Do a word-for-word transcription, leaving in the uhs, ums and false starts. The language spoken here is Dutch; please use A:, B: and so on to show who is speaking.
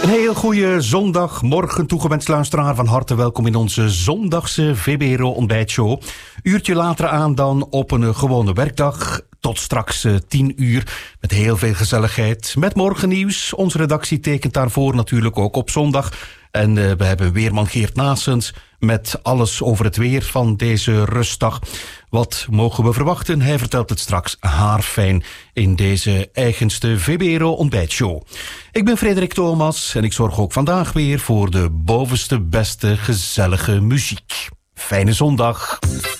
A: Een heel goede zondagmorgen toegewenst luisteraar. Van harte welkom in onze zondagse V B R O ontbijtshow. Uurtje later aan dan op een gewone werkdag. Tot straks uh, tien uur met heel veel gezelligheid. Met morgennieuws. Onze redactie tekent daarvoor natuurlijk ook op zondag. En uh, we hebben weerman Geert Naessens met alles over het weer van deze rustdag. Wat mogen we verwachten? Hij vertelt het straks haarfijn in deze eigenste V B R O ontbijtshow. Ik ben Frederik Thomas en ik zorg ook vandaag weer voor de bovenste beste gezellige muziek. Fijne zondag.